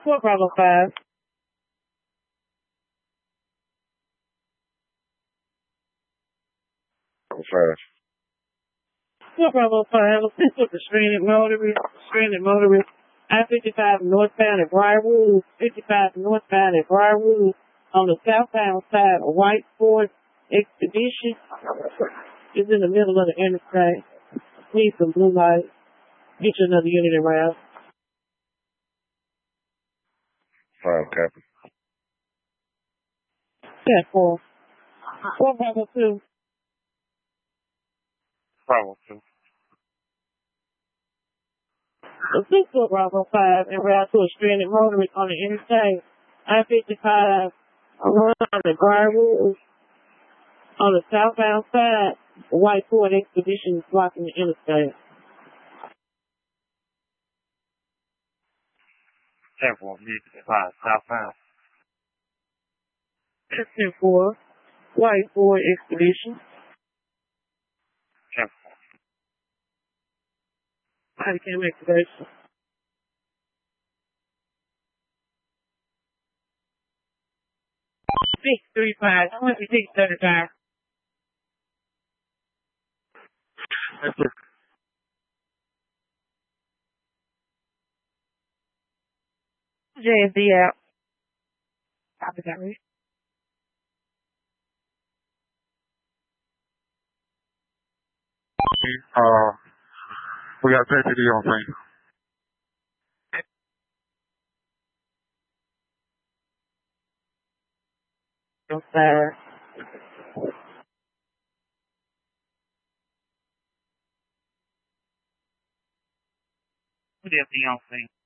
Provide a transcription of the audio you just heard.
4 Bravo 5. Fast. 4 Bravo 5. Assist with the stranded motorist. I-55 northbound at Briarwood. 55 northbound at Briarwood. On the southbound side, a white Ford Expedition is in the middle of the interstate. Need some blue lights. Get you another unit around. 5 Captain. Yeah, 4. 4 Bravo 2. Bravo 2. Assist with Bravo 5 and route to a stranded motorist on the interstate. I-55 around the Briarwood. On the southbound side, a white Ford Expedition is blocking the interstate. 10-4, need 5 southbound. That's 10-4. White Ford Expedition. 10-4. Body cam activation. 635. I went to 635. That's it. JSD out. Copy that, right? We got JTD on scene. Yes, sir. JTD on scene.